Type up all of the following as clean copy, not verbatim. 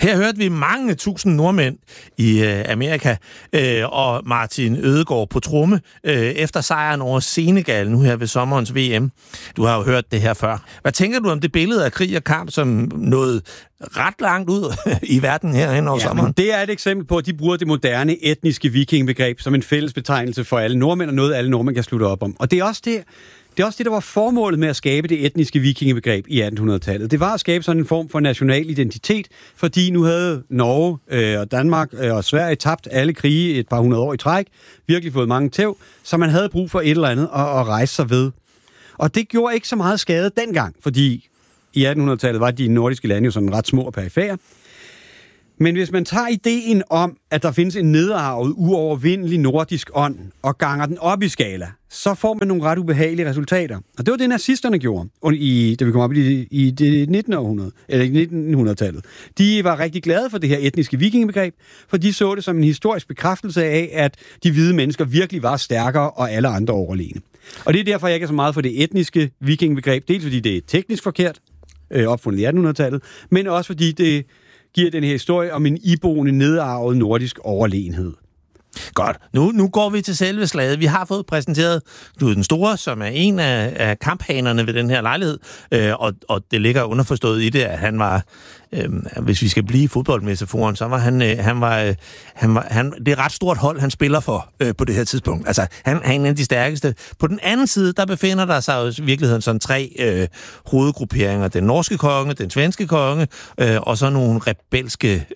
Her hørte vi mange tusind nordmænd i Amerika, og Martin Ødegaard på tromme efter sejren over Senegal nu her ved sommerens VM. Du har jo hørt det her før. Hvad tænker du om det billede af krig og kamp, som nåede ret langt ud i verden herhen over sommeren? Det er et eksempel på, at de bruger det moderne etniske vikingbegreb som en fælles betegnelse for alle nordmænd, og noget alle nordmænd kan slutte op om. Og det er også det, der var formålet med at skabe det etniske vikingebegreb i 1800-tallet. Det var at skabe sådan en form for national identitet, fordi nu havde Norge og Danmark og Sverige tabt alle krige et par hundrede år i træk, virkelig fået mange tæv, så man havde brug for et eller andet at rejse sig ved. Og det gjorde ikke så meget skade dengang, fordi i 1800-tallet var de nordiske lande jo sådan ret små og perifære. Men hvis man tager ideen om, at der findes en nedarvet, uovervindelig nordisk ånd, og ganger den op i skala, så får man nogle ret ubehagelige resultater. Og det var det, nazisterne gjorde, da vi kom op i det 1900-tallet. De var rigtig glade for det her etniske vikingebegreb, for de så det som en historisk bekræftelse af, at de hvide mennesker virkelig var stærkere og alle andre overlegne. Og det er derfor, jeg ikke er så meget for det etniske vikingebegreb, dels fordi det er teknisk forkert, opfundet i 1800-tallet, men også fordi det giver den her historie om en iboende nedarvet nordisk overlegenhed. Godt. Nu går vi til selve slaget. Vi har fået præsenteret Knud den Store, som er en af kamphanerne ved den her lejlighed, og det ligger underforstået i det, at han var, hvis vi skal blive fodboldmetaforen, så var han det er et ret stort hold, han spiller for på det her tidspunkt. Altså, han er en af de stærkeste. På den anden side, der befinder der sig jo i virkeligheden sådan tre hovedgrupperinger. Den norske konge, den svenske konge, og så nogle rebelske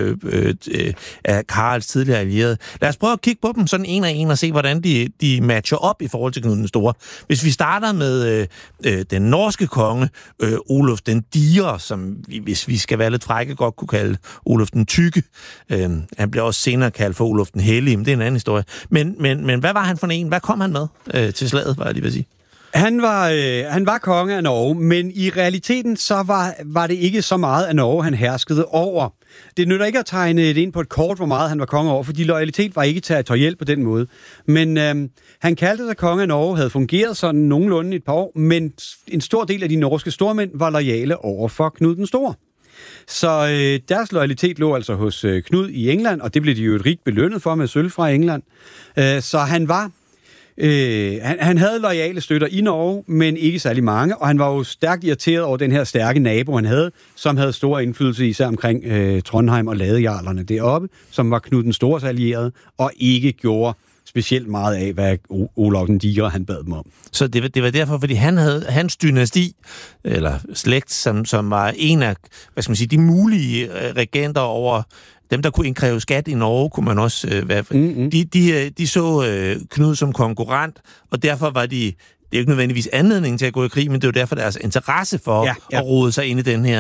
af Karls tidligere allierede. Lad os prøve at kigge på dem sådan en af en og se, hvordan de matcher op i forhold til Knud den Store. Hvis vi starter med den norske konge, Oluf den Digre, som hvis vi skal være lidt frække, godt kunne kalde Oluf den Tykke. Han bliver også senere kaldt for Oluf den Hellige, men det er en anden historie. Men hvad var han for en? Hvad kom han med til slaget, var jeg lige ved at sige? Han var konge af Norge, men i realiteten så var det ikke så meget af Norge, han herskede over. Det nytter ikke at tegne det ind på et kort, hvor meget han var konge over, fordi loyalitet var ikke territoriel på den måde. Men han kaldte sig konge af Norge, havde fungeret sådan nogenlunde et par år, men en stor del af de norske stormænd var loyale over for Knud den Store. Så deres loyalitet lå altså hos Knud i England, og det blev de jo et rigt belønnet for med sølv fra England. Så han var... Han havde loyale støtter i Norge, men ikke særlig mange, og han var jo stærkt irriteret over den her stærke nabo, han havde, som havde stor indflydelse især omkring Trondheim og Ladejarlerne deroppe, som var Knud den Stores allierede, og ikke gjorde specielt meget af, hvad Olaf den Digre han bad dem om. Så det var derfor, fordi han havde hans dynasti, eller slægt, som var en af, hvad skal man sige, de mulige regenter over dem, der kunne indkræve skat i Norge, kunne man også være. De så Knud som konkurrent, og derfor var de... Det er jo ikke nødvendigvis anledning til at gå i krig, men det er jo derfor deres interesse for at rode sig ind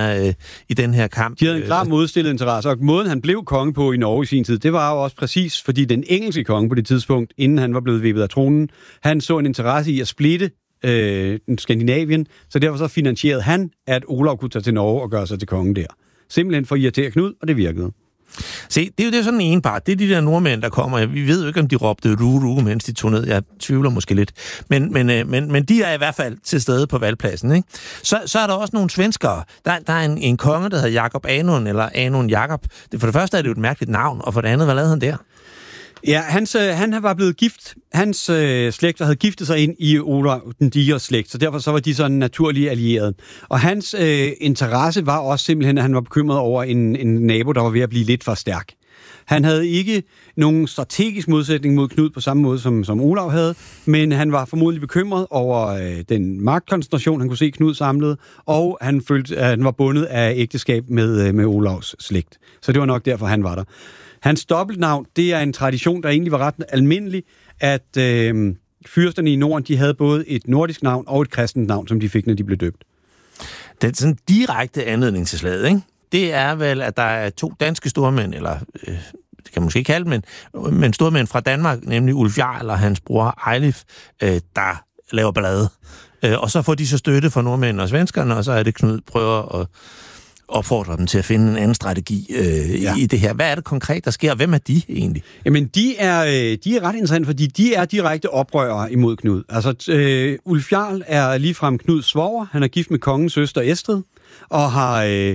i den her kamp. De havde en klar modstillet interesse, og måden han blev konge på i Norge i sin tid, det var jo også præcis, fordi den engelske konge på det tidspunkt, inden han var blevet vippet af tronen, han så en interesse i at splitte Skandinavien, så derfor så finansierede han, at Olav kunne tage til Norge og gøre sig til konge der. Simpelthen for at irritere Knud, og det virkede. Se, det er jo sådan en part. Det er de der nordmænd, der kommer. Vi ved jo ikke, om de råbte ru, mens de tog ned. Jeg tvivler måske lidt. Men de er i hvert fald til stede på valgpladsen, ikke? Så er der også nogle svenskere. Der er en konge, der hedder Jakob Anon, eller Anon Jakob. For det første er det jo et mærkeligt navn, og for det andet, hvad lavede han der? Ja, han var blevet gift. Hans slægter havde giftet sig ind i Olav den Digres slægt, så derfor så var de sådan naturlige allierede. Og hans interesse var også simpelthen, at han var bekymret over en nabo, der var ved at blive lidt for stærk. Han havde ikke nogen strategisk modsætning mod Knud på samme måde, som Olav havde, men han var formodentlig bekymret over den magtkoncentration, han kunne se Knud samlede, og han følte, at han var bundet af ægteskab med Olavs slægt. Så det var nok derfor, han var der. Hans dobbeltnavn, det er en tradition, der egentlig var ret almindelig, at fyrsterne i Norden, de havde både et nordisk navn og et kristent navn, som de fik, når de blev døbt. Den sådan direkte anledning til slaget, ikke? Det er vel, at der er to danske stormænd, eller det kan man måske ikke kalde dem, men stormænd fra Danmark, nemlig Ulf Jarl og hans bror Ejlif, der laver ballade. Og så får de så støtte fra nordmændene og svenskerne, og så er det Knud prøver at opfordrer dem til at finde en anden strategi i det her. Hvad er det konkret, der sker? Hvem er de egentlig? Jamen, de er ret interessante, fordi de er direkte oprørere imod Knud. Altså, Ulf Jarl er ligefrem Knuds svoger. Han er gift med kongens søster Estrid, og har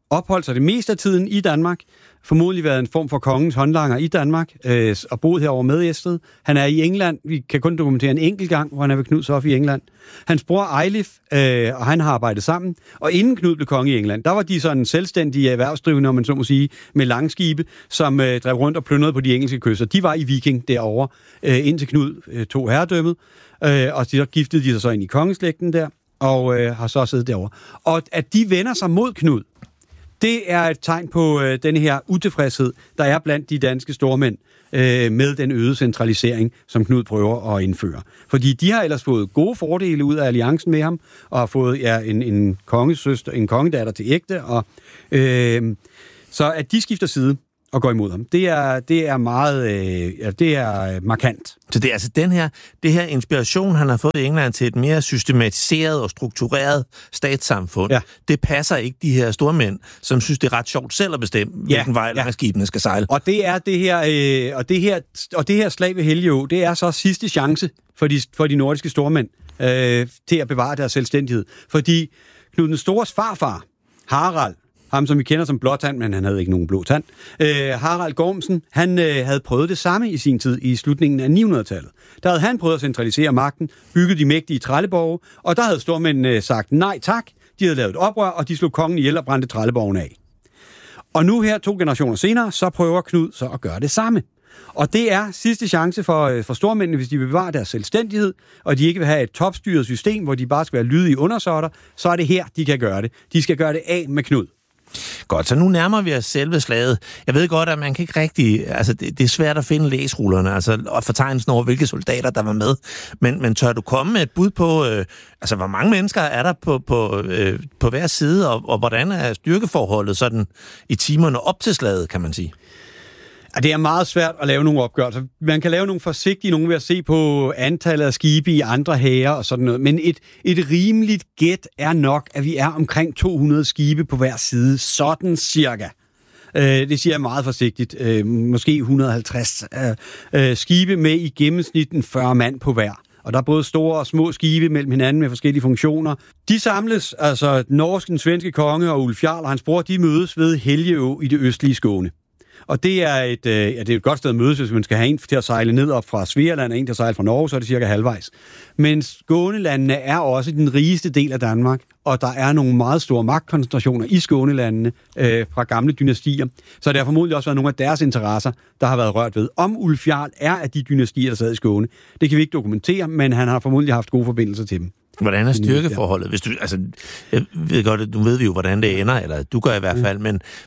opholdt sig det meste af tiden i Danmark, formodentlig været en form for kongens håndlanger i Danmark, og boet herovre med Estrid. Han er i England. Vi kan kun dokumentere en enkelt gang, hvor han er ved Knuds hof i England. Hans bror Eilif, og han har arbejdet sammen. Og inden Knud blev konge i England, der var de sådan selvstændige erhvervsdrivende, om man så må sige, med langskibe, som drev rundt og plyndrede på de engelske kyster. De var i Viking derovre, indtil Knud tog herredømmet. Og så giftede de sig så ind i kongeslægten der, og har så siddet derovre. Og at de vender sig mod Knud, det er et tegn på denne her utilfredshed, der er blandt de danske stormænd med den øgede centralisering, som Knud prøver at indføre. Fordi de har ellers fået gode fordele ud af alliancen med ham, og har fået en kongesøster, en kongedatter til ægte, og så at de skifter side og går imod ham, det er meget, det er markant. Så det er altså det her inspiration, han har fået i England til et mere systematiseret og struktureret statssamfund. Ja. Det passer ikke de her stormænd, som synes, det er ret sjovt selv at bestemme, hvilken vej skibene skal sejle. Og det er det her slag ved Helgeå, det er så sidste chance for de nordiske stormænd til at bevare deres selvstændighed. Fordi Knud den Stores farfar, Harald, ham som vi kender som Blåtand, men han havde ikke nogen blå tand. Harald Gormsen, han havde prøvet det samme i sin tid i slutningen af 900-tallet. Der havde han prøvet at centralisere magten, bygget de mægtige trælleborge, og der havde stormændene sagt nej tak. De havde lavet et oprør, og de slog kongen ihjel og brændte trælleborgen af. Og nu her, 2 generationer senere, så prøver Knud så at gøre det samme. Og det er sidste chance for stormændene, hvis de vil bevare deres selvstændighed, og de ikke vil have et topstyret system, hvor de bare skal være lydige undersåtter, så er det her, de kan gøre det. De skal gøre det af med Knud. Godt, så nu nærmer vi os selve slaget. Jeg ved godt, at man kan ikke rigtig... Altså, det er svært at finde læsrullerne, altså, og fortegnelsen over, hvilke soldater, der var med. Men tør du komme med et bud på... altså, hvor mange mennesker er der på hver side, og hvordan er styrkeforholdet sådan i timerne op til slaget, kan man sige? Det er meget svært at lave nogle opgørelser. Man kan lave nogle forsigtige nogle ved at se på antallet af skibe i andre hære og sådan noget. Men et rimeligt gæt er nok, at vi er omkring 200 skibe på hver side. Sådan cirka. Det siger jeg meget forsigtigt. Måske 150 skibe med i gennemsnit 40 mand på hver. Og der er både store og små skibe mellem hinanden med forskellige funktioner. De samles, altså den svenske konge og Ulf Jarl og hans bror, de mødes ved Helgeå i det østlige Skåne. Og det er et godt sted at mødes, hvis man skal have en til at sejle ned op fra Svealand og en til at sejle fra Norge, så er det cirka halvvejs. Men Skånelandene er også den rigeste del af Danmark, og der er nogle meget store magtkoncentrationer i Skånelandene fra gamle dynastier. Så det har formodentlig også været nogle af deres interesser, der har været rørt ved. Om Ulf Jarl er af de dynastier, der sad i Skåne, det kan vi ikke dokumentere, men han har formodentlig haft gode forbindelser til dem. Hvordan er styrkeforholdet? Hvis du, altså, jeg ved godt, nu ved vi jo, hvordan det ender, eller du gør i hvert fald,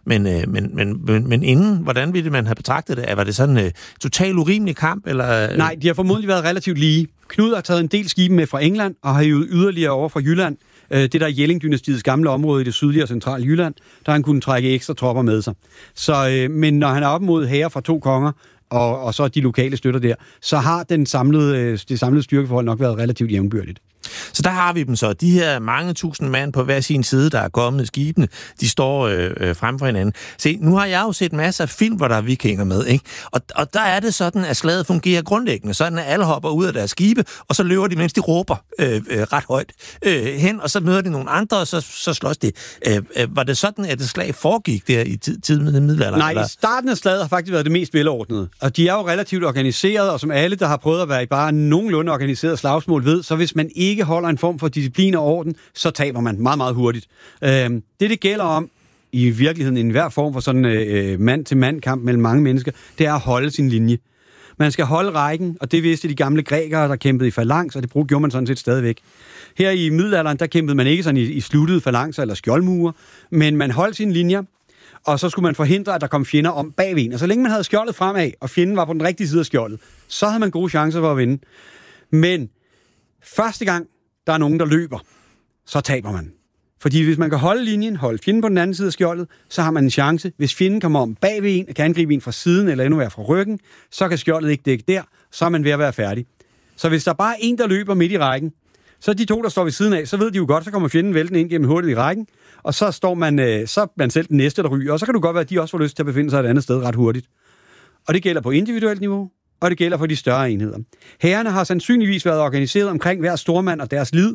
men inden, hvordan ville man have betragtet det? Var det sådan en total urimelig kamp? Eller? Nej, de har formodentlig været relativt lige. Knud har taget en del skibe med fra England, og har jo yderligere over fra Jylland, det der Jelling-dynastiets gamle område i det sydlige og centrale Jylland, der han kunne trække ekstra tropper med sig. Så, men når han er op mod hære fra 2 konger, og så de lokale støtter der, så har det samlede styrkeforhold nok været relativt jævnbyrdigt. Så der har vi dem så. De her mange tusind mand på hver sin side, der er kommet i skibene, de står frem for hinanden. Se, nu har jeg jo set masser af film, hvor der er vikinger med, ikke? Og der er det sådan, at slaget fungerer grundlæggende. Sådan, at alle hopper ud af deres skibe, og så løber de, mens de råber ret højt hen, og så møder de nogle andre, og så slås de. Var det sådan, at det slag foregik der i tiden med middelalderen? Nej, i starten af slaget har faktisk været det mest velordnede. Og de er jo relativt organiseret, og som alle, der har prøvet at være i bare nogenlunde organiseret slagsmål ved, så hvis man ikke holder en form for disciplin og orden, så taber man meget, meget hurtigt. Det gælder om, i virkeligheden i enhver form for sådan mand-til-mand-kamp mellem mange mennesker, det er at holde sin linje. Man skal holde rækken, og det vidste de gamle grækere, der kæmpede i falanks, og det gjorde man sådan set stadigvæk. Her i middelalderen, der kæmpede man ikke sådan i sluttede falancer eller skjoldmure, men man holdt sine linjer, og så skulle man forhindre, at der kom fjender om bagved en. Og så længe man havde skjoldet fremad, og fjenden var på den rigtige side af skjoldet, så havde man gode chancer for at vinde. Men første gang, der er nogen, der løber, så taber man. Fordi hvis man kan holde linjen, holde fjenden på den anden side af skjoldet, så har man en chance. Hvis fjenden kommer om bagved en, kan angribe en fra siden eller endnu være fra ryggen, så kan skjoldet ikke dække der, så er man ved at være færdig. Så hvis der bare er en, der løber midt i rækken, så de 2, der står ved siden af, så ved de jo godt, så kommer fjenden væltende ind gennem hullet i rækken, og så står man, så man selv den næste, der ryger, og så kan du godt være, at de også får lyst til at befinde sig et andet sted ret hurtigt. Og det gælder på individuelt niveau, og det gælder for de større enheder. Hærene har sandsynligvis været organiseret omkring hver stormand og deres lid,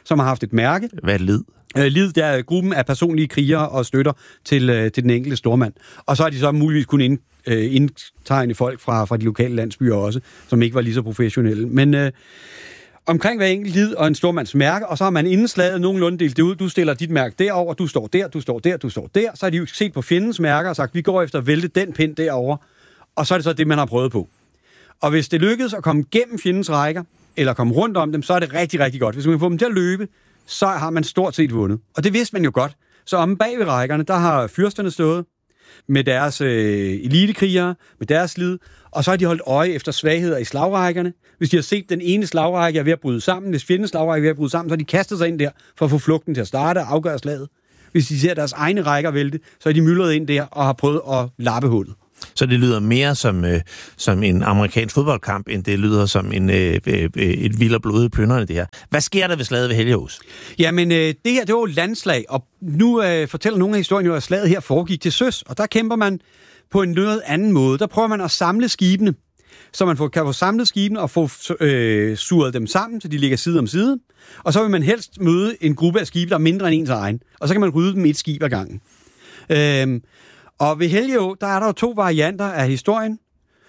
som har haft et mærke. Hvad er Lid? Lid, der er gruppen af personlige krigere og støtter til den enkelte stormand. Og så har de så muligvis kunnet indtegne folk fra de lokale landsbyer også, som ikke var lige så professionelle. Men omkring hver enkelt lid og en stormands mærke, og så har man inden slaget nogenlunde delt det ud. Du stiller dit mærke derover, du står der, du står der, du står der. Så har de jo set på fjendens mærker og sagt, vi går efter at vælte den pind derover. Og så er det så det, man har prøvet på. Og hvis det lykkedes at komme gennem fjendens rækker, eller komme rundt om dem, så er det rigtig, rigtig godt. Hvis man kan få dem til at løbe, så har man stort set vundet. Og det vidste man jo godt. Så om bag ved rækkerne, der har fyrsterne stået med deres elitekrigere, med deres lid, og så har de holdt øje efter svagheder i slagrækkerne. Hvis de har set den ene slagrække er ved at bryde sammen, hvis fjendens slagrække er ved at bryde sammen, så har de kastet sig ind der for at få flugten til at starte og afgøre slaget. Hvis de ser deres egne rækker vælte, så er de myldret ind der og har prøvet at lappe hullet. Så det lyder mere som en amerikansk fodboldkamp, end det lyder som et vild og blodigt plyndrende, det her. Hvad sker der ved slaget ved Helgeås? Jamen, det her, det var jo landslag, og nu fortæller nogle af historien jo, at slaget her foregik til søs, og der kæmper man på en noget anden måde. Der prøver man at samle skibene, så man kan få samlet skibene og få surret dem sammen, så de ligger side om side. Og så vil man helst møde en gruppe af skibe, der er mindre end ens egen, og så kan man rydde dem et skib ad gangen. Og ved Helgeå, der er der jo 2 varianter af historien,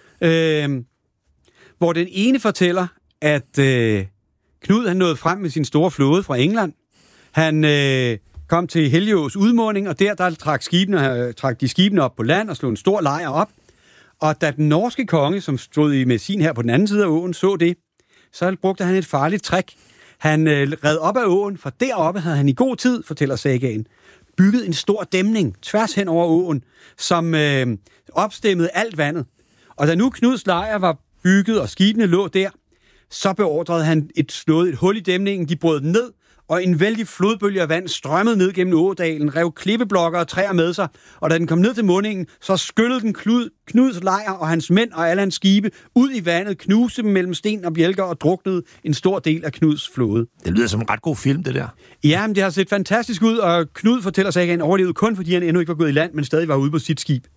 hvor den ene fortæller, at Knud han nåede frem med sin store flåde fra England. Han kom til Helgeås udmunding, og der trak de skibene op på land og slog en stor lejr op. Og da den norske konge, som stod med sin her på den anden side af åen, så det, så brugte han et farligt trick. Han red op af åen, for deroppe havde han i god tid, fortæller sagaen, bygget en stor dæmning tværs hen over åen, som opstemmede alt vandet. Og da nu Knuds lejr var bygget, og skibene lå der, så beordrede han slået et hul i dæmningen, de brød den ned, og en vældig flodbølge af vand strømmede ned gennem ådalen, rev klippeblokker og træer med sig, og da den kom ned til mundingen, så skyllede den Knuds lejr og hans mænd og alle hans skibe ud i vandet, knuste dem mellem sten og bjælker og druknede en stor del af Knuds flåde. Det lyder som en ret god film, det der. Ja, men det har set fantastisk ud, og Knud fortæller sig, at han overlevede kun, fordi han endnu ikke var gået i land, men stadig var ude på sit skib.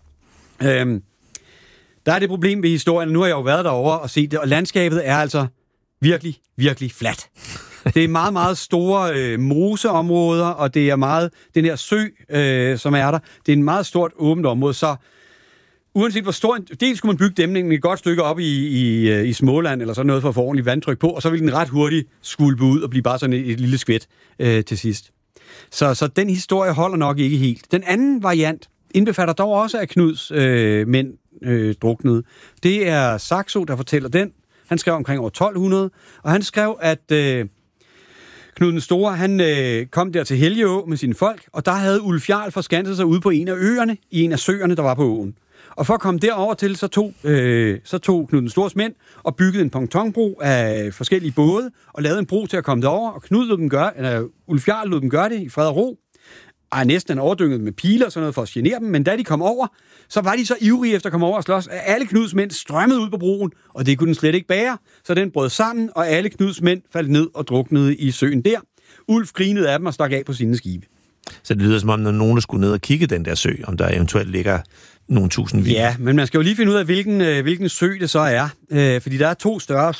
Der er det problem ved historien, nu har jeg jo været derovre og set det, og landskabet er altså virkelig, virkelig fladt. Det er meget, meget store moseområder, og det er meget den her sø, som er der. Det er en meget stort åbent område, så uanset hvor stor, dels skulle man bygge dæmningen et godt stykke op i Småland, eller sådan noget for at få ordentligt vandtryk på, og så ville den ret hurtigt skulpe ud og blive bare sådan et lille skvæt til sidst. Så den historie holder nok ikke helt. Den anden variant indbefatter dog også, at Knuds mænd druknede. Det er Saxo, der fortæller den. Han skrev omkring år 1200, og han skrev, at Knud den Store, han kom der til Helgeå med sine folk, og der havde Ulf Jarl forskanset sig ude på en af øerne, i en af søerne, der var på åen. Og for at komme derover til, så tog Knud den Stores mænd og byggede en pontonbro af forskellige både, og lavede en bro til at komme derover, og Ulf Jarl lod dem gøre det i fred og ro. Næsten han overdynget med piler og sådan noget for at genere dem, men da de kom over, så var de så ivrige efter at komme over og slås, at alle Knuds mænd strømmede ud på broen, og det kunne den slet ikke bære, så den brød sammen, og alle Knuds mænd faldt ned og druknede i søen der. Ulf grinede af dem og stak af på sine skibe. Så det lyder som om, når nogen der skulle ned og kigge den der sø, om der eventuelt ligger nogle tusind vildt. Ja, men man skal jo lige finde ud af, hvilken sø det så er, fordi der er 2 større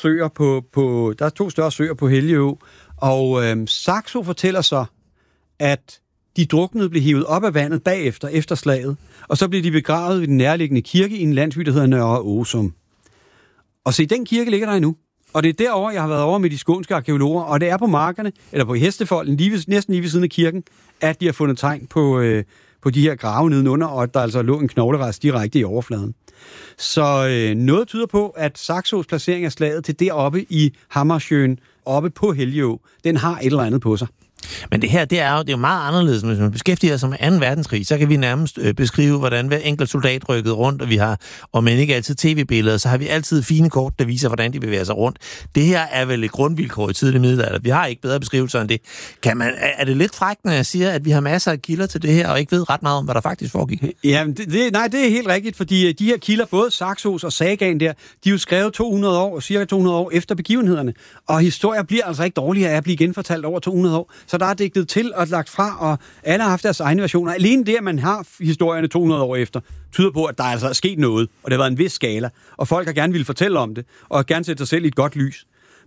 søer på Helgeå, og Saxo fortæller så, at de druknede blev hivet op af vandet bagefter, efter slaget, og så blev de begravet ved den nærliggende kirke i en landsby, der hedder Nørre Åsum. Og se, den kirke ligger der endnu. Og det er derovre, jeg har været over med de skånske arkeologer, og det er på markerne, eller på hestefolden, næsten lige ved siden af kirken, at de har fundet tegn på de her grave nedenunder, og at der altså lå en knoglerest direkte i overfladen. Så noget tyder på, at Saxos placering af slaget til deroppe i Hammersjøen, oppe på Helgeå, den har et eller andet på sig. Men det her, det er jo meget anderledes. Hvis man beskæftiger sig med 2. verdenskrig, så kan vi nærmest beskrive, hvordan hver enkelt soldat rykkede rundt, og vi har, om man ikke altid tv-billeder, så har vi altid fine kort, der viser, hvordan de bevæger sig rundt. Det her er vel et grundvilkår i tidlig middelalder. Vi har ikke bedre beskrivelser end det. Er det lidt frækt, når jeg siger, at vi har masser af kilder til det her, og ikke ved ret meget om, hvad der faktisk foregik? Ja, det er helt rigtigt, fordi de her kilder, både Saxos og sagaen der, de er jo skrevet cirka 200 år efter begivenhederne, og historier bliver altså ikke dårligere af at blive genfortalt over 200 år. Så der er digtet til og lagt fra, og alle har haft deres egne versioner. Alene det, at man har historierne 200 år efter, tyder på, at der altså er sket noget, og det har været en vis skala, og folk har gerne ville fortælle om det, og gerne sætte sig selv i et godt lys.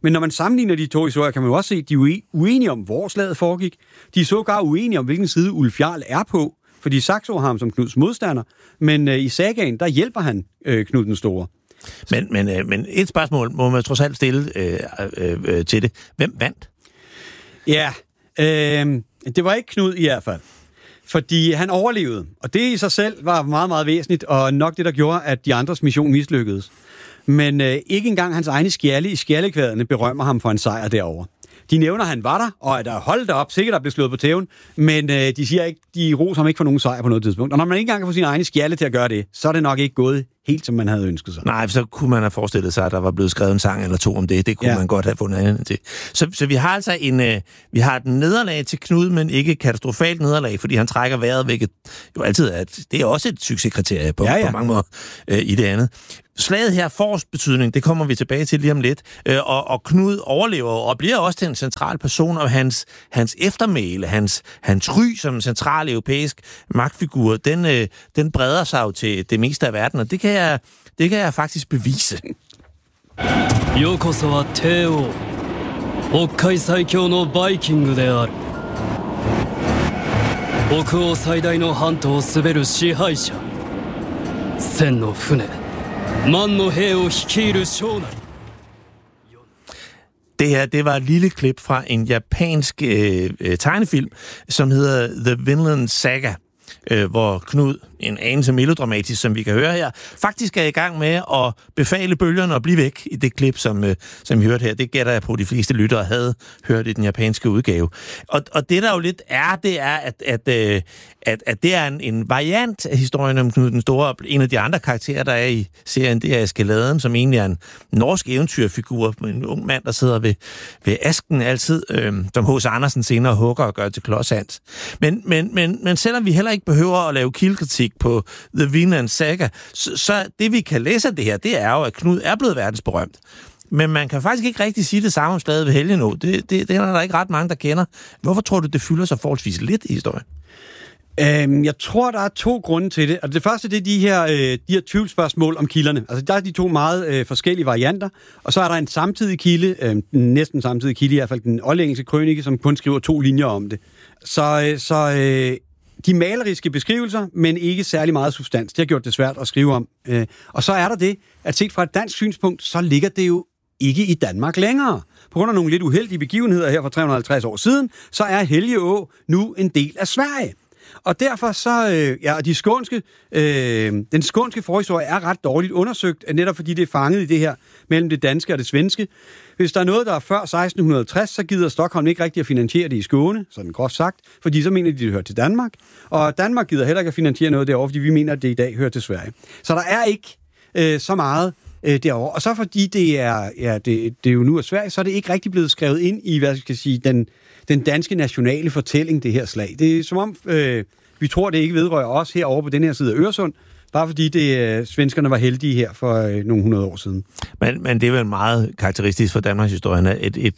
Men når man sammenligner de to historier, kan man jo også se, at de er uenige om, hvor slaget foregik. De er sågar uenige om, hvilken side Ulf Jarl er på, fordi Saxo har ham som Knuds modstander, men i sagaen, der hjælper han Knud den Store. Men et spørgsmål må man trods alt stille til det. Hvem vandt? Ja, det var ikke Knud i hvert fald. Fordi han overlevede, og det i sig selv var meget, meget væsentligt, og nok det, der gjorde, at de andres mission mislykkedes. Men ikke engang hans egne skjalde i skjaldekvaderne berømmer ham for en sejr derovre. De nævner, at han var der, og at der holdt op, sikkert der blev slået på tæven, men de siger ikke, de roser ham ikke for nogen sejr på noget tidspunkt. Og når man ikke engang kan få sine egne skjalde til at gøre det, så er det nok ikke gået helt, som man havde ønsket sig. Nej, så kunne man have forestillet sig, at der var blevet skrevet en sang eller to om det. Det kunne man godt have fundet andet til. Så vi har altså vi har et nederlag til Knud, men ikke et katastrofalt nederlag, fordi han trækker vejret, hvilket jo altid er, det er også et succeskriterie på mange måder i det andet. Slaget her får betydning, det kommer vi tilbage til lige om lidt, og Knud overlever og bliver også til en central person, og hans eftermæle, hans ry som en central europæisk magtfigur, den breder sig jo til det meste af verden, og det kan jeg faktisk bevise. Yokoso wa Teo, Hokkai Saikyou no Viking de aru. Hokuo saidai no hanto o suberu shihaisha. Sen no fune. Det her, det var et lille klip fra en japansk tegnefilm, som hedder The Vinland Saga, hvor Knud, en anelse melodramatisk, som vi kan høre her, faktisk er i gang med at befale bølgerne og blive væk i det klip, som vi hørte her. Det gætter jeg på, de fleste lyttere havde hørt i den japanske udgave. Og det, der jo lidt er, det er, at det er en variant af historien om Knud den Store. En af de andre karakterer, der er i serien, det er Eskeladen, som egentlig er en norsk eventyrfigur, en ung mand, der sidder ved asken altid, som H.C. Andersen senere hugger og gør til klodshans. Men selvom vi heller ikke behøver at lave kildekritik på The Vinland Saga, så det vi kan læse af det her, det er jo, at Knud er blevet verdensberømt. Men man kan faktisk ikke rigtig sige det samme om slaget ved Helgenå. Det er der ikke ret mange, der kender. Hvorfor tror du, det fylder så forholdsvis lidt i historien? Jeg tror, der er to grunde til det. Altså, det første, det er de her tvivlsspørgsmål om kilderne. Altså, der er de to meget forskellige varianter, og så er der en samtidig kilde, næsten samtidig kilde i hvert fald, den oldengelske krønike, som kun skriver 2 linjer om det. Så de maleriske beskrivelser, men ikke særlig meget substans. Det har gjort det svært at skrive om. Og så er der det, at set fra et dansk synspunkt, så ligger det jo ikke i Danmark længere. På grund af nogle lidt uheldige begivenheder her for 350 år siden, så er Helgeå nu en del af Sverige. Og derfor så, den skånske forhistorie er ret dårligt undersøgt, netop fordi det er fanget i det her mellem det danske og det svenske. Hvis der er noget, der er før 1660, så gider Stockholm ikke rigtig at finansiere det i Skåne, sådan groft sagt, fordi så mener de, det hører til Danmark. Og Danmark gider heller ikke at finansiere noget derovre, fordi vi mener, at det i dag hører til Sverige. Så der er ikke så meget derovre. Og så fordi det er jo nu af Sverige, så er det ikke rigtig blevet skrevet ind i, hvad skal jeg sige, den danske nationale fortælling, det her slag. Det er som om, vi tror, det ikke vedrører os herovre på den her side af Øresund, bare fordi svenskerne var heldige her for nogle 100 år siden. Men det er vel meget karakteristisk for Danmarks historie.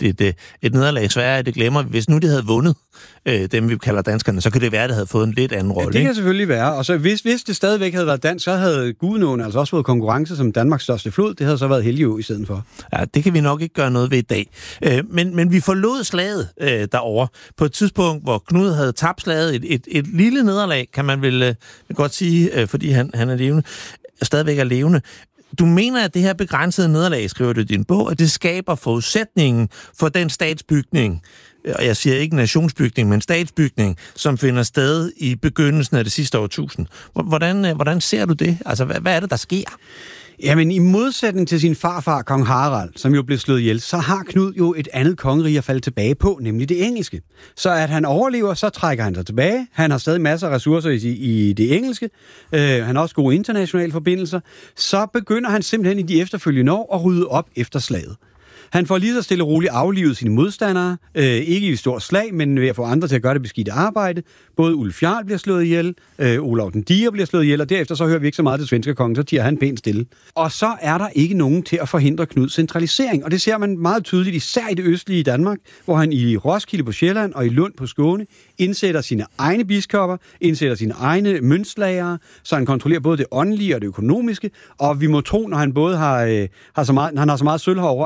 Et nederlag i Sverige, det glemmer vi. Hvis nu de havde vundet, dem vi kalder danskerne, så kan det være, at det havde fået en lidt anden rolle. Ja, det kan selvfølgelig være. Og så hvis det stadigvæk havde været dansk, så havde Gudenåen altså også fået konkurrence som Danmarks største flod. Det havde så været Helgeå i stedet for. Ja, det kan vi nok ikke gøre noget ved i dag. Men vi forlod slaget derovre på et tidspunkt, hvor Knud havde tabt slaget. Et lille nederlag, kan man vel godt sige, fordi han er levende, stadigvæk er levende. Du mener, at det her begrænsede nederlag, skriver du i din bog, at det skaber forudsætningen for den statsbygning, og jeg siger ikke nationsbygning, men statsbygning, som finder sted i begyndelsen af det sidste årtusind. Hvordan ser du det? Altså, hvad er det, der sker? Jamen, i modsætning til sin farfar, kong Harald, som jo blev slået ihjel, så har Knud jo et andet kongerige at falde tilbage på, nemlig det engelske. Så at han overlever, så trækker han sig tilbage. Han har stadig masser af ressourcer i det engelske. Han har også gode internationale forbindelser. Så begynder han simpelthen i de efterfølgende år at rydde op efter slaget. Han får lige så stille og roligt aflivet sine modstandere, ikke i stort slag, men ved at få andre til at gøre det beskidte arbejde. Både Ulf Jarl bliver slået ihjel, Olav den Digre bliver slået ihjel, og derefter så hører vi ikke så meget til svenske kongen, så tiger han pænt stille. Og så er der ikke nogen til at forhindre Knuds centralisering, og det ser man meget tydeligt, især i det østlige Danmark, hvor han i Roskilde på Sjælland og i Lund på Skåne indsætter sine egne biskopper, indsætter sine egne møntslagere, så han kontrollerer både det åndelige og det økonomiske, og vi må tro, når han både har så meget sølv herovre, at han så også har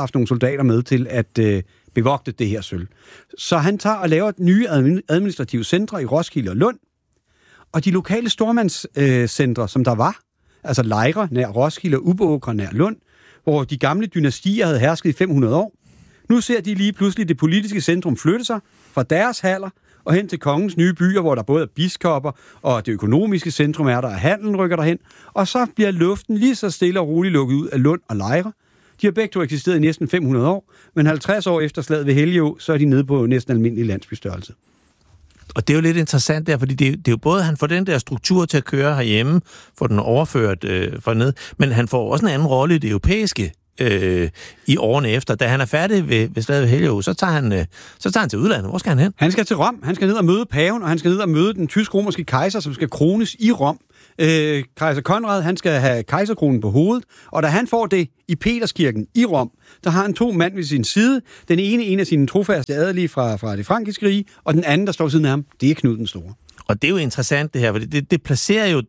haft nogle soldater med til at bevogte det her sølv. Så han tager og laver nye administrative centre i Roskilde og Lund, og de lokale stormandscentre, som der var, altså Lejre nær Roskilde og Ubåkre nær Lund, hvor de gamle dynastier havde hersket i 500 år. Nu ser de lige pludselig det politiske centrum flytte sig fra deres haller og hen til kongens nye byer, hvor der både er biskopper, og det økonomiske centrum er der, og handlen rykker derhen. Og så bliver luften lige så stille og roligt lukket ud af Lund og Lejre. De har begge to eksisteret i næsten 500 år, men 50 år efter slaget ved Helligå, så er de nede på næsten almindelig landsbystørrelse. Og det er jo lidt interessant der, fordi det er jo både, han får den der struktur til at køre herhjemme, får den overført for ned, men han får også en anden rolle i det europæiske i årene efter. Da han er færdig ved slaget ved Helligå, så tager han til udlandet. Hvor skal han hen? Han skal til Rom. Han skal ned og møde paven, og han skal ned og møde den tysk-romerske kejser, som skal krones i Rom. Kejser Konrad, han skal have kejserkronen på hovedet, og da han får det i Peterskirken i Rom, der har han 2 mænd ved sin side. Den ene, en af sine trofaste adelige fra det frankiske rige, og den anden, der står siden af ham, det er Knud den Store. Og det er jo interessant det her, for det placerer jo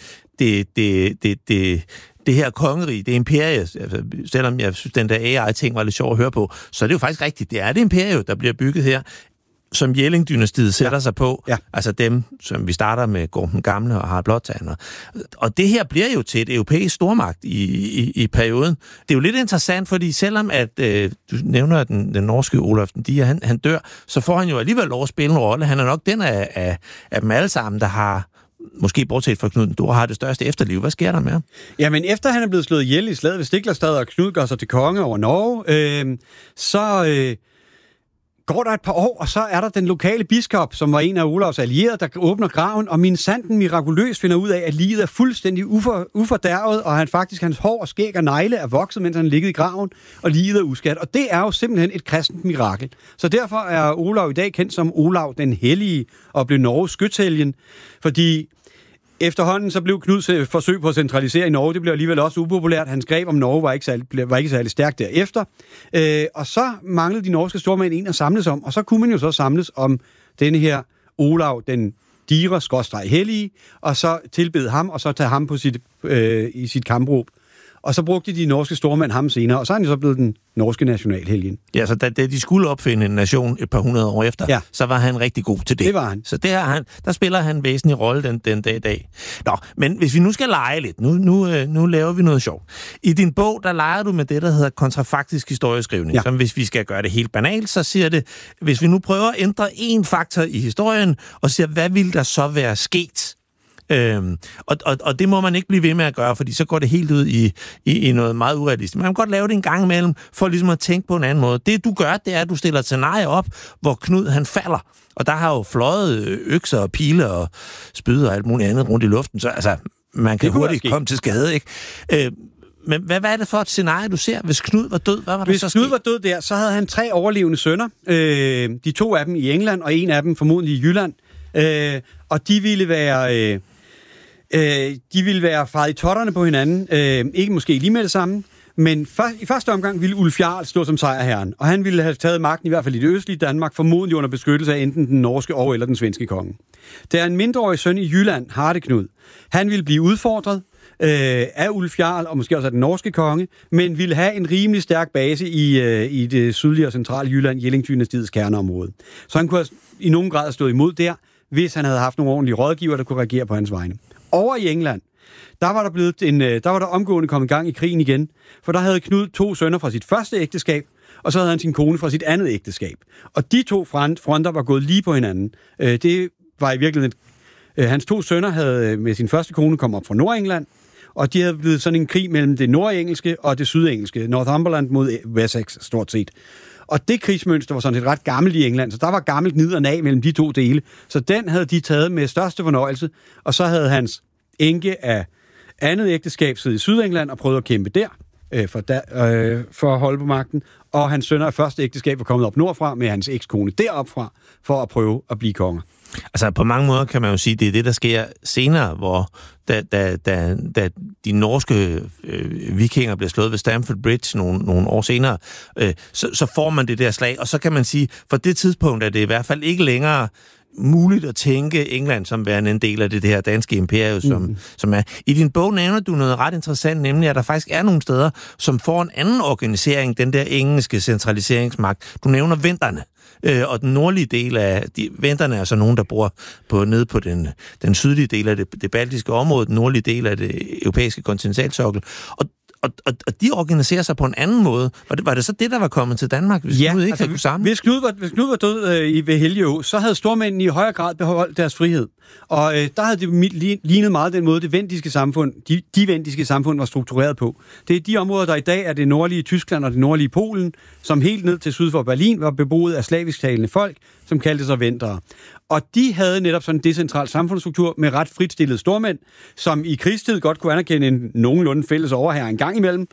det her kongerige, det imperie, altså, selvom jeg synes, den der AI-ting var lidt sjov at høre på, så er det jo faktisk rigtigt. Det er det imperie, der bliver bygget her, som Jelling-dynastiet sætter sig på. Ja. Altså dem, som vi starter med Gorm den Gamle og Harald Blåtand. Og det her bliver jo til et europæisk stormagt i perioden. Det er jo lidt interessant, fordi selvom at du nævner den norske Olaf den Diger, han dør, så får han jo alligevel lov at spille en rolle. Han er nok den af dem alle sammen, der har måske bortset fra Knud den Store, har det største efterliv. Hvad sker der med ham? Jamen, efter han er blevet slået ihjel i slaget ved Stiklerstad, og Knud gør sig til konge over Norge, så går der et par år, og så er der den lokale biskop, som var en af Olavs allierede, der åbner graven, og minsandten mirakuløst finder ud af, at liget er fuldstændig ufordærvet, og hans hår og skæg og negle er vokset, mens han ligger i graven, og liget er uskadt. Og det er jo simpelthen et kristent mirakel. Så derfor er Olav i dag kendt som Olav den Hellige, og blev Norges skytshelgen, fordi efterhånden så blev Knuds forsøg på at centralisere i Norge, det blev alligevel også upopulært. Hans greb om Norge var ikke særlig stærkt derefter. Og så manglede de norske stormænd en at samles om, og så kunne man jo så samles om denne her Olav, den Dire/hellige, og så tilbede ham, og så tage ham på i sit kampråb. Og så brugte de norske stormænd ham senere, og så er han jo så blevet den norske nationalhelgen. Ja, så da de skulle opfinde en nation et par hundrede år efter, ja, så var han rigtig god til det. Det var han. Så der spiller han en væsentlig rolle den dag i dag. Nå, men hvis vi nu skal lege lidt, nu laver vi noget sjovt. I din bog, der leger du med det, der hedder kontrafaktisk historieskrivning. Ja. Som hvis vi skal gøre det helt banalt, så siger det, hvis vi nu prøver at ændre en faktor i historien, og siger, hvad ville der så være sket? Og det må man ikke blive ved med at gøre, fordi så går det helt ud i noget meget urealistisk. Man kan godt lave det en gang imellem, for ligesom at tænke på en anden måde. Det du gør, det er, at du stiller et scenarie op, hvor Knud han falder. Og der har jo fløjet økser og pile og spyd og alt muligt andet rundt i luften, så altså, man kan hurtigt komme til skade, ikke? Men hvad er det for et scenarie, du ser? Hvis Knud var død, hvad var der så sket? Hvis Knud var død der, så havde han 3 overlevende sønner. De 2 af dem i England, og en af dem formodentlig i Jylland. Og de ville være faret i totterne på hinanden. Ikke måske lige med det samme, men i første omgang ville Ulf Jarl stå som sejrherren, og han ville have taget magten i hvert fald i det østlige Danmark, formodentlig under beskyttelse af enten den norske og eller den svenske konge. Der er en mindreårig søn i Jylland, Hardeknud. Han ville blive udfordret af Ulf Jarl, og måske også af den norske konge, men ville have en rimelig stærk base i det sydlige og centrale Jylland, Jelling-dynastiets kerneområde. Så han kunne i nogen grad have stået imod der, hvis han havde haft nogle ordentlige rådgiver, der kunne reagere på hans vegne. Over i England, der var der omgående kommet gang i krigen igen, for der havde Knud 2 sønner fra sit første ægteskab, og så havde han sin kone fra sit andet ægteskab. Og de 2 fronter var gået lige på hinanden. Det var i virkeligheden, hans 2 sønner havde med sin første kone kommet op fra Nordengland, og de havde blevet sådan en krig mellem det nordengelske og det sydengelske, Northumberland mod Wessex stort set. Og det krigsmønster var sådan set ret gammelt i England, så der var gammelt nid og nag mellem de 2 dele. Så den havde de taget med største fornøjelse, og så havde hans enke af andet ægteskab siddet i Sydengland og prøvet at kæmpe der for at holde på magten. Og hans sønner af første ægteskab var kommet op nordfra med hans ekskone deropfra for at prøve at blive konger. Altså på mange måder kan man jo sige, det er det, der sker senere, hvor da de norske vikinger bliver slået ved Stamford Bridge nogle år senere, så får man det der slag, og så kan man sige, for det tidspunkt er det i hvert fald ikke længere muligt at tænke England som værende en del af det her danske imperium, som er. I din bog nævner du noget ret interessant, nemlig at der faktisk er nogle steder, som får en anden organisering, den der engelske centraliseringsmagt. Du nævner venderne. Og den nordlige del af venderne er så nogen, der bor nede på den sydlige del af det baltiske område, den nordlige del af det europæiske kontinentalsokkel. Og de organiserer sig på en anden måde. Var det så det, der var kommet til Danmark, hvis Knud ikke havde kunne sammen? Hvis Knud var død ved Helgeå, så havde stormændene i højere grad beholdt deres frihed. Og der havde det lignet meget den måde, de vendiske samfund var struktureret på. Det er de områder, der i dag er det nordlige Tyskland og det nordlige Polen, som helt ned til syd for Berlin var beboet af slavisktalende folk, som kaldte sig vendere. Og de havde netop sådan en decentral samfundsstruktur med ret fritstillede stormænd, som i krigstid godt kunne anerkende en nogenlunde fælles overherre en gang imellem,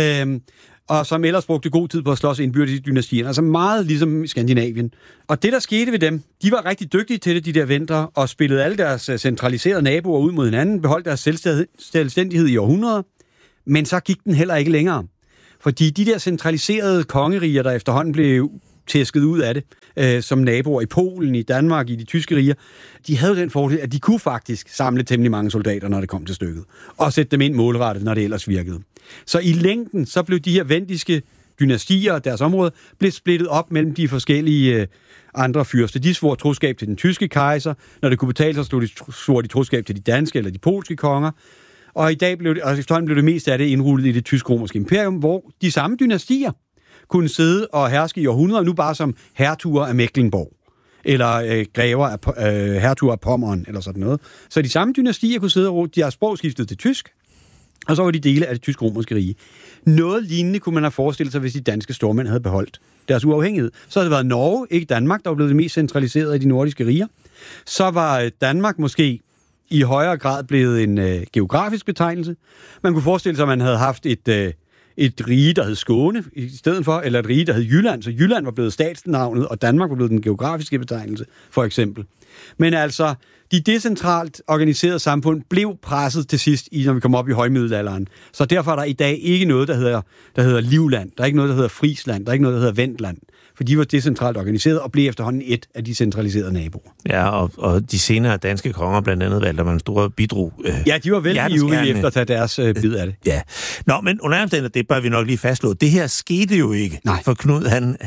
og som ellers brugte god tid på at slås indbyrdes i dynastierne. Altså meget ligesom i Skandinavien. Og det, der skete ved dem, de var rigtig dygtige til det, de der vendere, og spillede alle deres centraliserede naboer ud mod hinanden, beholdt deres selvstændighed i århundreder, men så gik den heller ikke længere. Fordi de der centraliserede kongeriger, der efterhånden blev tæsket ud af det, som naboer i Polen, i Danmark, i de tyske riger, de havde den fordel, at de kunne faktisk samle temmelig mange soldater, når det kom til stykket, og sætte dem ind målrettet, når det ellers virkede. Så i længden, så blev de her vendiske dynastier og deres område blev splittet op mellem de forskellige andre fyrste. De svor troskab til den tyske kejser, når det kunne betale sig, svor de troskab til de danske eller de polske konger, og i dag blev det mest af det indrullet i det tysk-romerske imperium, hvor de samme dynastier kunne sidde og herske i århundreder, nu bare som hertuger af Mecklenborg, eller grever af hertuger af Pommern, eller sådan noget. Så de samme dynastier kunne sidde og deres sprog skiftede til tysk, og så var de dele af det tysk-romerske rige. Noget lignende kunne man have forestillet sig, hvis de danske stormænd havde beholdt deres uafhængighed. Så havde det været Norge, ikke Danmark, der var blevet det mest centraliseret af de nordiske riger. Så var Danmark måske i højere grad blevet en geografisk betegnelse. Man kunne forestille sig, at man havde haft et rige, der hed Skåne i stedet for, eller et rige, der hed Jylland, så Jylland var blevet statsnavnet, og Danmark var blevet den geografiske betegnelse, for eksempel. Men altså, de decentralt organiserede samfund blev presset til sidst, når vi kom op i højmiddelalderen. Så derfor er der i dag ikke noget, der hedder Livland, der er ikke noget, der hedder Friesland, der er ikke noget, der hedder Wendland, for de var decentralt organiseret og blev efterhånden et af de centraliserede naboer. Ja, og de senere danske konger, blandt andet Valdemar den Store, bidrog. Ja, de var vældig ivrige efter at tage deres bid af det. Ja. Nå, men under omstændigheder, det bør vi nok lige fastslå. Det her skete jo ikke. Nej. For Knud,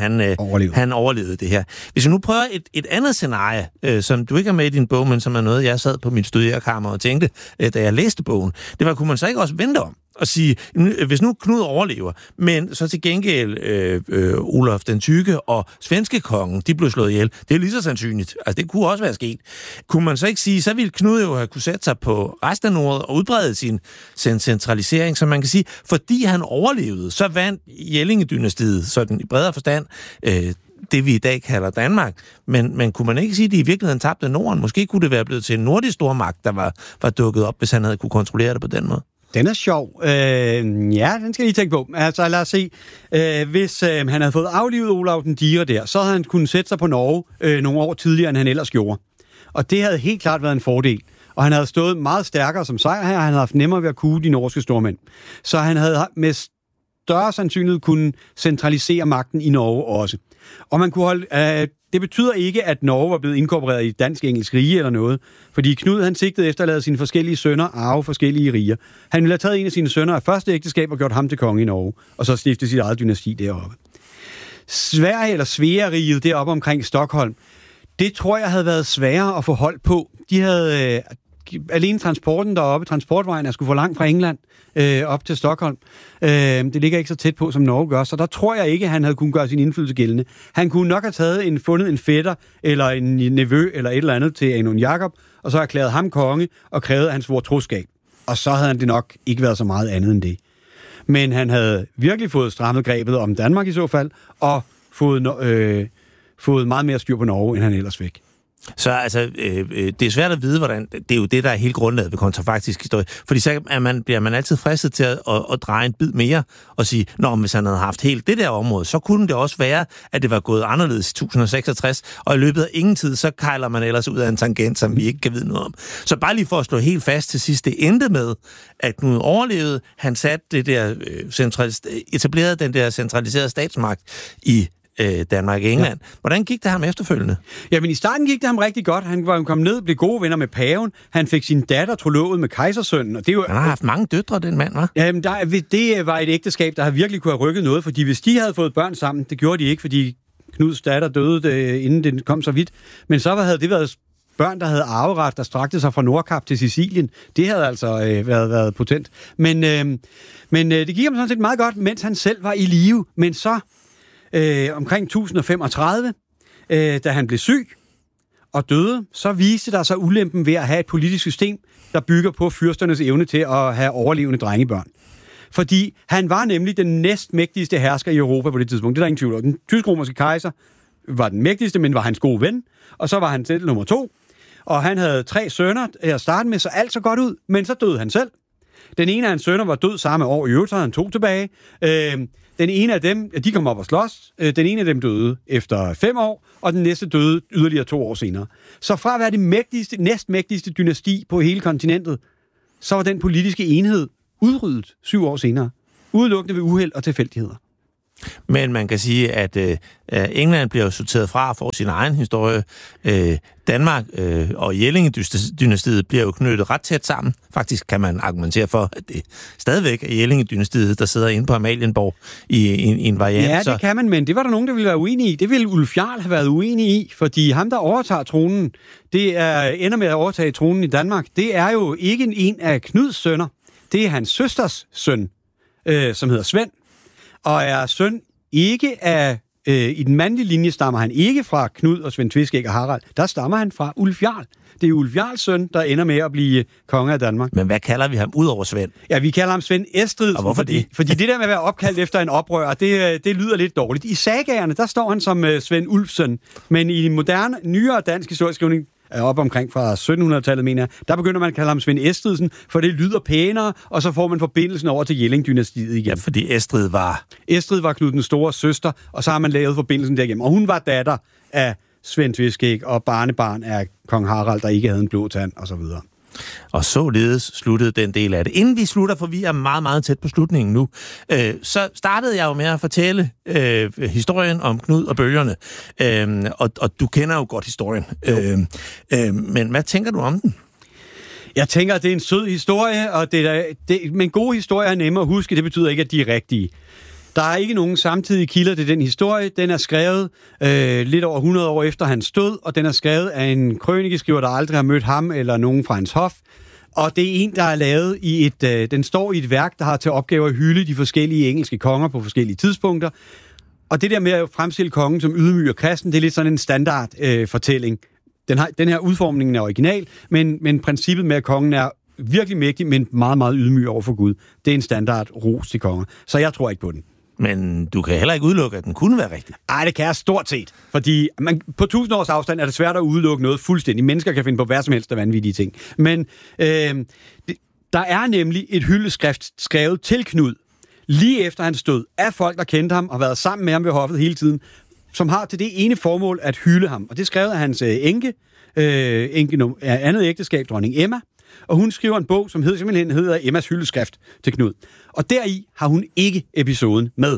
han overlevede det her. Hvis vi nu prøver et andet scenarie, som du ikke er med i din bog, men som er noget, jeg sad på mit studiekammer og tænkte, da jeg læste bogen, det var, kunne man så ikke også vente om? Og sige, hvis nu Knud overlever, men så til gengæld Olaf den Tykke og svenske kongen, de blev slået ihjel. Det er lige så sandsynligt. Altså, det kunne også være sket. Kunne man så ikke sige, så ville Knud jo have kunne sætte sig på resten af Nordet og udbrede sin centralisering, som man kan sige, fordi han overlevede, så vandt Jellingedynastiet, sådan i bredere forstand, det vi i dag kalder Danmark. Men kunne man ikke sige, at de i virkeligheden tabte Norden? Måske kunne det være blevet til en nordisk stormagt, der var dukket op, hvis han havde kunne kontrollere det på den måde. Den er sjov. Ja, den skal jeg lige tænke på. Altså, lad os se. Hvis han havde fået aflivet Olav den Digre der, så havde han kunnet sætte sig på Norge nogle år tidligere, end han ellers gjorde. Og det havde helt klart været en fordel. Og han havde stået meget stærkere som sejr her, og han havde haft nemmere ved at kue de norske stormænd. Så han havde med større sandsynlighed kunne centralisere magten i Norge også. Og man kunne holde... Det betyder ikke, at Norge var blevet inkorporeret i dansk-engelsk rige eller noget, fordi Knud han sigtede efter at lade sine forskellige sønner arve forskellige riger. Han ville have taget en af sine sønner af første ægteskab og gjort ham til konge i Norge, og så stiftet sit eget dynasti deroppe. Sverige eller Svea-riget deroppe omkring Stockholm, det tror jeg havde været sværere at få hold på. De havde alene transporten deroppe, transportvejen er skulle for langt fra England op til Stockholm. Det ligger ikke så tæt på, som Norge gør, så der tror jeg ikke, at han havde kunnet gøre sin indflydelse gældende. Han kunne nok have fundet en fætter, eller en nevø, eller et eller andet til Anon Jakob, og så erklæret ham konge, og krævet, at han svor troskab. Og så havde han det nok ikke været så meget andet end det. Men han havde virkelig fået strammet grebet om Danmark i så fald, og fået meget mere styr på Norge, end han ellers fik. Så altså, det er svært at vide, hvordan... Det er jo det, der er helt grundlaget ved kontrafaktisk historie. Fordi så bliver man altid fristet til at dreje en bid mere og sige, hvis han havde haft helt det der område, så kunne det også være, at det var gået anderledes i 1066, og i løbet af ingen tid, så kejler man ellers ud af en tangent, som vi ikke kan vide noget om. Så bare lige for at slå helt fast til sidst, det endte med, at Knud overlevede, han satte det der etablerede den der centraliserede statsmagt i Danmark og England. Ja. Hvordan gik det ham efterfølgende? Jamen i starten gik det ham rigtig godt. Han var kommet ned, blev gode venner med paven. Han fik sin datter trolovet med kejsersønnen. Og det var, han har haft mange døtre, den mand, hva'? Jamen det var et ægteskab, der havde virkelig kunne have rykket noget, fordi hvis de havde fået børn sammen, det gjorde de ikke, fordi Knuds datter døde, inden det kom så vidt. Men så havde det været børn, der havde arveret, der strakte sig fra Nordkap til Sicilien. Det havde altså været potent. Men det gik ham sådan set meget godt, mens han selv var i live. Men så omkring 1035, da han blev syg og døde, så viste der sig ulempen ved at have et politisk system, der bygger på fyrsternes evne til at have overlevende drengebørn. Fordi han var nemlig den næstmægtigste hersker i Europa på det tidspunkt. Det er der ingen tvivl om. Den tysk-romerske kejser var den mægtigste, men var hans gode ven. Og så var han selv nummer 2. Og han havde 3 sønner at starte med, så alt så godt ud. Men så døde han selv. Den ene af hans sønner var død samme år. I øvrigt så havde han 2 tilbage. Den ene af dem, de kom op og slås. Den ene af dem døde efter 5 år, og den næste døde yderligere 2 år senere. Så fra at være det næstmægtigste dynasti på hele kontinentet, så var den politiske enhed udryddet 7 år senere. Udelukkende ved uheld og tilfældigheder. Men man kan sige, at England bliver sorteret fra for sin egen historie. Danmark og Jellinge-dynastiet bliver jo knyttet ret tæt sammen. Faktisk kan man argumentere for, at det stadigvæk er Jellinge-dynastiet, der sidder inde på Amalienborg i en variant. Ja, det kan man, men det var der nogen, der ville være uenige i. Det ville Ulf Jarl have været uenig i, fordi ham, der overtager tronen, ender med at overtage tronen i Danmark, det er jo ikke en af Knuds sønner. Det er hans søsters søn, som hedder Svend, og er søn ikke af... I den mandlige linje stammer han ikke fra Knud og Svend Tveskæg og Harald. Der stammer han fra Ulf Jarl. Det er Ulf Jarls søn, der ender med at blive konge af Danmark. Men hvad kalder vi ham ud over Svend? Ja, vi kalder ham Svend Estrid. Og hvorfor det? Fordi det der med at være opkaldt efter en oprører, det lyder lidt dårligt. I sagagerne, der står han som Svend Ulfsøn. Men i moderne, nyere dansk historieskrivning, op omkring fra 1700-tallet, mener jeg, der begynder man at kalde ham Svend Estridsen, for det lyder pænere, og så får man forbindelsen over til Jelling-dynastiet igen. Ja, fordi Estrid var Knud den store søster, og så har man lavet forbindelsen derigennem. Og hun var datter af Svend Tveskæg og barnebarn af kong Harald, der ikke havde en blå tand, og så videre. Og således sluttede den del af det. Inden vi slutter, for vi er meget, meget tæt på slutningen nu, så startede jeg jo med at fortælle historien om Knud og bølgerne. Og du kender jo godt historien. Men hvad tænker du om den? Jeg tænker, at det er en sød historie, og men gode historier er nemme at huske. Det betyder ikke, at de er rigtige. Der er ikke nogen samtidige kilder til den historie. Den er skrevet lidt over 100 år efter hans død, og den er skrevet af en krønikeskriver, der aldrig har mødt ham eller nogen fra hans hof. Og det er en, der er lavet i den står i et værk, der har til opgave at hylde de forskellige engelske konger på forskellige tidspunkter. Og det der med at fremstille kongen som ydmyg og kristen, det er lidt sådan en standard fortælling. Den her udformning er original, men princippet med, at kongen er virkelig mægtig, men meget, meget ydmyg over for Gud, det er en standard ros til konger. Så jeg tror ikke på den. Men du kan heller ikke udelukke, at den kunne være rigtig. Ej, det kan jeg stort set. Fordi på 1000 års afstand er det svært at udelukke noget fuldstændig. Mennesker kan finde på hvad som helst af vanvittige ting. Men der er nemlig et hyldeskrift skrevet til Knud, lige efter hans død, af folk, der kendte ham og været sammen med ham ved hoffet hele tiden, som har til det ene formål at hylde ham. Og det er skrevet af hans enke andet ægteskab, dronning Emma. Og hun skriver en bog, som simpelthen hedder Emmas hyldeskrift til Knud. Og deri har hun ikke episoden med.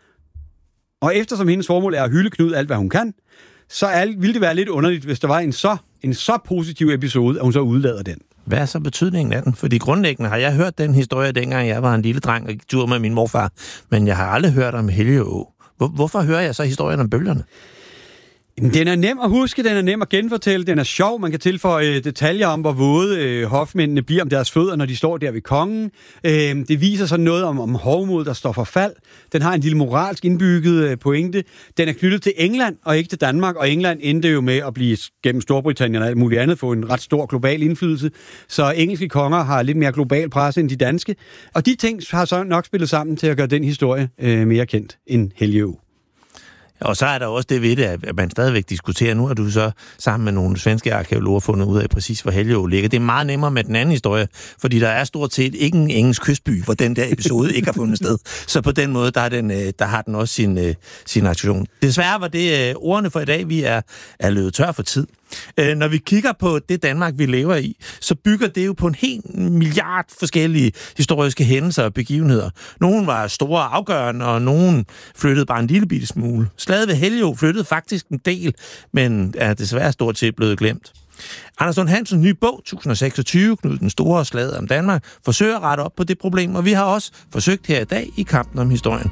Og eftersom hendes formål er at hylde Knud alt, hvad hun kan, så ville det være lidt underligt, hvis der var en så positiv episode, at hun så udlader den. Hvad er så betydningen af den? Fordi grundlæggende har jeg hørt den historie, dengang jeg var en lille dreng og gik tur med min morfar, men jeg har aldrig hørt om Helgeå. Hvorfor hører jeg så historien om bølgerne? Den er nem at huske, den er nem at genfortælle, den er sjov. Man kan tilføje detaljer om, hvor våde hofmændene bliver om deres fødder, når de står der ved kongen. Det viser så noget om hovmod, der står for fald. Den har en lille moralsk indbygget pointe. Den er knyttet til England og ikke til Danmark, og England endte jo med at blive gennem Storbritannien og alt muligt andet få en ret stor global indflydelse. Så engelske konger har lidt mere global presse end de danske. Og de ting har så nok spillet sammen til at gøre den historie mere kendt end Helgeå. Og så er der også det ved det, at man stadigvæk diskuterer. Nu har du så sammen med nogle svenske arkeologer fundet ud af præcis, hvor Helgeå ligger. Det er meget nemmere med den anden historie, fordi der er stort set ikke en engelsk kystby, hvor den der episode ikke har fundet sted. Så på den måde, der har den også sin aktion. Desværre var det ordene for i dag. Vi er løbet tør for tid. Når vi kigger på det Danmark, vi lever i, så bygger det jo på en helt milliard forskellige historiske hændelser og begivenheder. Nogle var store og afgørende, og nogle flyttede bare en lille bitte smule. Slaget ved Heljo flyttede faktisk en del, men er desværre stort set blevet glemt. Anders Lund Hansens nye bog, 1026, Knud den Store og slaget om Danmark, forsøger at rette op på det problem, og vi har også forsøgt her i dag i kampen om historien.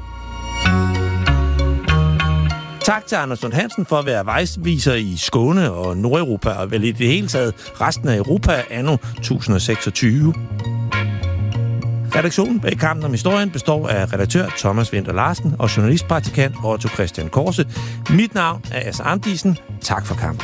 Tak til Anders Lund Hansen for at være vejsviser i Skåne og Nordeuropa, og vel i det hele taget resten af Europa anno 1026. Redaktionen bag kampen om historien består af redaktør Thomas Winther Larsen og journalistpraktikant Otto Christian Korse. Mit navn er Asser Amdisen. Tak for kampen.